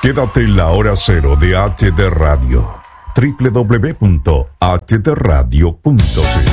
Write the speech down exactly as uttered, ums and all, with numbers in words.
Quédate en la hora cero de H D Radio. doble u doble u doble u punto h d radio punto c l